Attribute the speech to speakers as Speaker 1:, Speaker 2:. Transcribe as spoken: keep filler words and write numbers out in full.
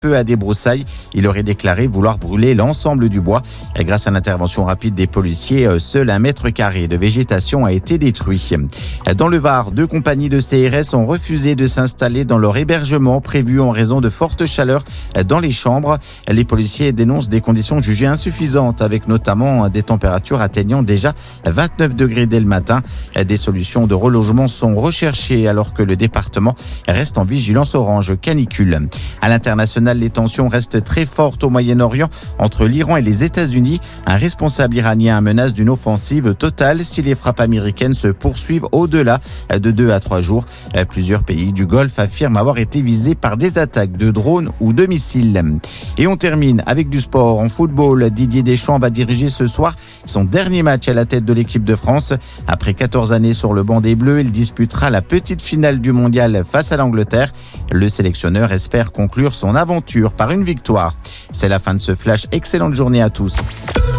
Speaker 1: feu à des broussailles. Il aurait déclaré vouloir brûler l'ensemble du bois. Et grâce à l'intervention rapide des policiers, seul un mètre carré de végétation a été détruit. Dans le Var, deux compagnies de C R S ont refusé de s'installer dans leur hébergement prévu en raison de fortes chaleurs dans les chambres. Les policiers dénoncent des conditions jugées insuffisantes, avec notamment des températures atteignant déjà vingt-neuf degrés dès le matin. Des solutions de relogement sont recherchées alors que le département reste en vigilance orange canicule. À l'international, les tensions restent très fortes au Moyen-Orient entre l'Iran et les États-Unis. Un responsable iranien menace d'une offensive totale si les frappes américaines se poursuivent au-delà de deux à trois jours. Plusieurs pays du Golfe affirment avoir été visés par des attaques de drones ou de missiles. Et on termine avec du sport. En football, Didier Deschamps va diriger ce soir son dernier match à la tête de l'équipe de France. Après quatorze années sur le banc des Bleus, il disputera la petite finale du mondial face à l'Angleterre. Le sélectionneur espère conclure son aventure par une victoire. C'est la fin de ce flash. Excellente journée à tous.